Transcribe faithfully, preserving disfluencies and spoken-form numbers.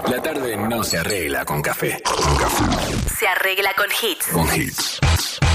La tarde no se arregla con café. Con café. Se arregla con hits. Con hits.